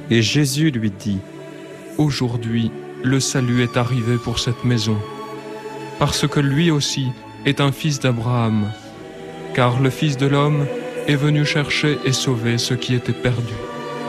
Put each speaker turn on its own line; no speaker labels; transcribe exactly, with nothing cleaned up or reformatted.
Et Jésus lui dit, « Aujourd'hui, le salut est arrivé pour cette maison, parce que lui aussi est un fils d'Abraham, car le Fils de l'homme est venu chercher et sauver ce qui était perdu. »